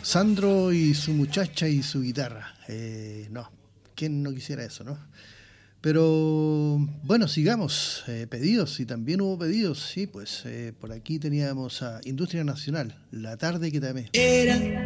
Sandro y su muchacha y su guitarra. No, ¿quién no quisiera eso, no? Pero bueno, sigamos. Pedidos, y también hubo pedidos, sí, pues por aquí teníamos a Industria Nacional, La tarde que te amé. Era